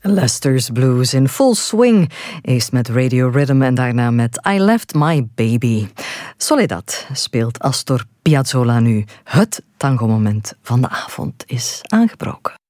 Lester's Blues in full swing. Eerst met Radio Rhythm en daarna met I Left My Baby. Soledad speelt Astor Piazzolla nu. Het tango-moment van de avond is aangebroken.